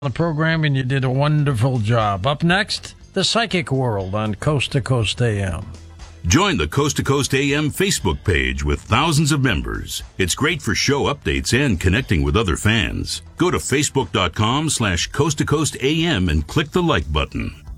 the program, and you did a wonderful job. Up next, The Psychic World on Coast to Coast AM. Join the Coast to Coast AM Facebook page with thousands of members. It's great for show updates and connecting with other fans. Go to facebook.com/Coast to Coast AM and click the like button.